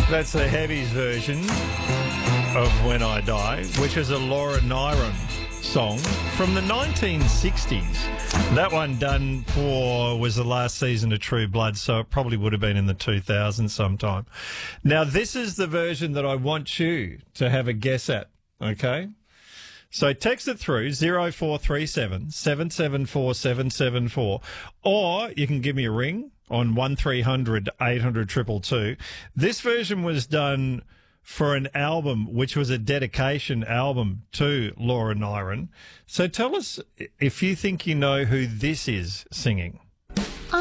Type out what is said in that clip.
That's the Heavies version of When I Die, which is a Laura Nyron song from the 1960s. That one done was the last season of True Blood, so it probably would have been in the 2000s sometime. Now, this is the version that I want you to have a guess at, okay? So text it through 0437 774 774, or you can give me a ring on 1300 800 222. This version was done for an album which was a dedication album to Laura Nyron. So tell us if you think you know who this is singing.